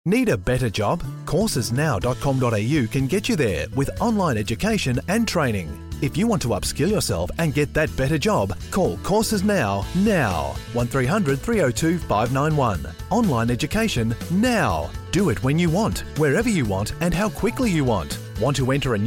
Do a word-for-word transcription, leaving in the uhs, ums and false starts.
Need a better job? courses now dot com dot a u can get you there with online education and training. If you want to upskill yourself and get that better job, call Courses Now, now. one three hundred, three oh two, five nine one. Online education now. Do it when you want, wherever you want and how quickly you want. Want to enter a